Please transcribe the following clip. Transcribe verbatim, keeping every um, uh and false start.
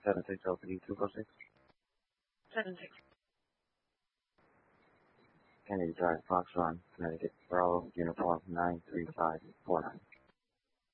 seven six L P D two four six. seven six. Kennedy Drive, Fox Run, Connecticut, Bravo, Uniform nine three five four nine.